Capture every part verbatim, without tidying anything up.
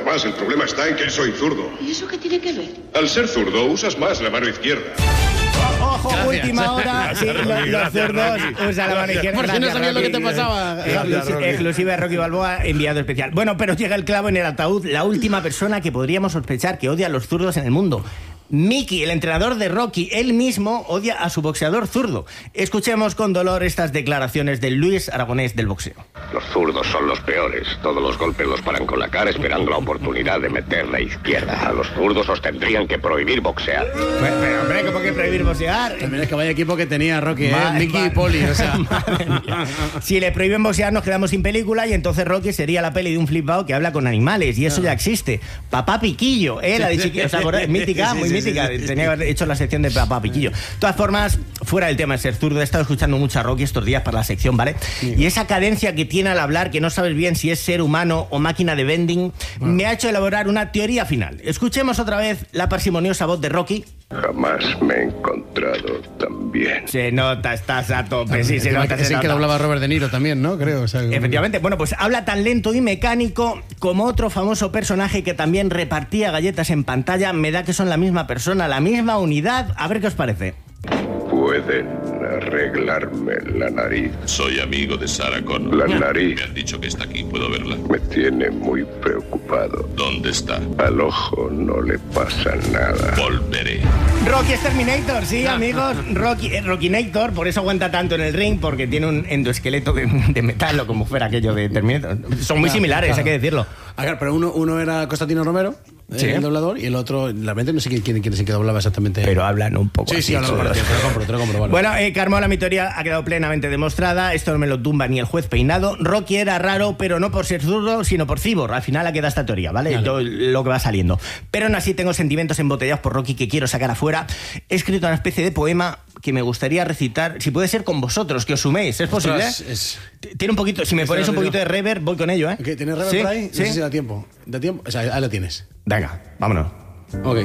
Además, el problema está en que soy zurdo. ¿Y eso qué tiene que ver? Al ser zurdo, usas más la mano izquierda. Ojo, Gracias. última hora. Sí, Gracias, los, Rocky, los gracias, zurdos Rocky. usan la mano izquierda. Por si no Gracias, sabías lo que Rocky. te pasaba. Exclusiva, Rocky. exclusiva de Rocky Balboa, enviado especial. Bueno, pero llega el clavo en el ataúd. La última persona que podríamos sospechar que odia a los zurdos en el mundo. Mickey, el entrenador de Rocky, él mismo odia a su boxeador zurdo. Escuchemos con dolor estas declaraciones de Luis Aragonés del boxeo. Los zurdos son los peores. Todos los golpes los paran con la cara esperando la oportunidad de meter la izquierda. A los zurdos os tendrían que prohibir boxear. Pero, pero hombre, ¿cómo que prohibir boxear? También es que vaya equipo que tenía Rocky, ¿eh? Madre- Mickey y Poli, o sea. Madre mía. Si le prohíben boxear nos quedamos sin película y entonces Rocky sería la peli de un flipado que habla con animales y eso ya existe. Papá Piquillo, ¿eh? La de chiqui- ¿os acordáis? Mítica, Sí, muy sí, mítica. sí, sí, sí. Tenía que haber hecho la sección de Papá Piquillo. De todas formas, fuera del tema de ser zurdo, he estado escuchando mucho a Rocky estos días para la sección, ¿vale? Y esa cadencia que tiene al hablar, que no sabes bien si es ser humano o máquina de vending, me ha hecho elaborar una teoría final. Escuchemos otra vez la parsimoniosa voz de Rocky. Jamás me he encontrado tan bien. Se nota, estás a tope, sí, se nota, se Es el que nota. doblaba a Robert De Niro también, ¿no? Creo. O sea, Efectivamente, bueno, pues habla tan lento y mecánico como otro famoso personaje que también repartía galletas en pantalla. Me da que son la misma persona, la misma unidad. A ver qué os parece. Pueden arreglarme la nariz. Soy amigo de Sarah Connor. La nariz Me han dicho que está aquí. ¿Puedo verla? me tiene muy preocupado. ¿Dónde está? Al ojo no le pasa nada. Volveré. Rocky es Terminator, sí, amigos. Rocky, eh, Rockinator, por eso aguanta tanto en el ring, porque tiene un endoesqueleto de, de metal o como fuera aquello de Terminator. Son muy Claro, similares, claro. hay que decirlo. Ah, claro, pero uno, uno era Constantino Romero, eh, Sí. el doblador, y el otro, realmente no sé quién, quién, quién es el que doblaba exactamente. Pero hablan un poco Sí, así, sí, hablan todos. por ti, te lo compro, te lo compro, vale. Bueno, eh, Carmola, mi teoría ha quedado plenamente demostrada. Esto no me lo tumba ni el juez peinado. Rocky era raro, pero no por ser zurdo, sino por cibor. Al final ha quedado esta teoría, ¿vale? Vale. Yo- lo que va saliendo. Pero aún así tengo sentimientos embotellados por Rocky que quiero sacar afuera. He escrito una especie de poema que me gustaría recitar, si puede ser con vosotros, que os suméis. ¿Es posible? Ostras, es- Tiene un poquito, si me Este ponéis lo un tengo. poquito de reverb, voy con ello, ¿eh? ¿Qué, ¿Tienes reverb ¿Sí? por ahí? No ¿Sí? sé si da tiempo. ¿Da tiempo? O sea, ahí lo tienes. Venga, vámonos. Ok.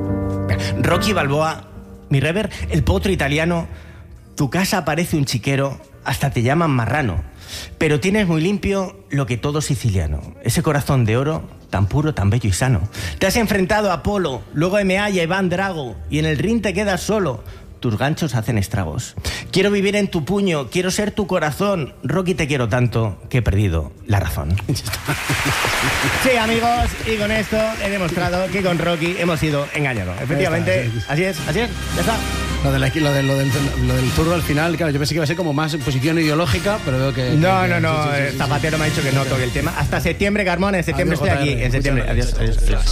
Rocky Balboa, mi rever, el potro italiano, tu casa parece un chiquero, hasta te llaman marrano, pero tienes muy limpio lo que todo siciliano, ese corazón de oro tan puro, tan bello y sano. Te has enfrentado a Apolo, luego a M A y a Iván Drago, y en el ring te quedas solo. Tus ganchos hacen estragos. Quiero vivir en tu puño, quiero ser tu corazón. Rocky, te quiero tanto que he perdido la razón. Sí, amigos, y con esto he demostrado que con Rocky hemos sido engañados. Efectivamente, Ahí está, así es, así es, ya está. Lo, de la- lo, de- lo del, lo del zurdo al final, claro, yo pensé que iba a ser como más posición ideológica, pero veo que... No, que- no, no, sí, sí, sí, eh, sí, Zapatero me ha dicho que no toque el tema. Hasta septiembre, Carmón, en septiembre Adiós, estoy aquí. J R. En septiembre, Muchas adiós, gracias. adiós, adiós.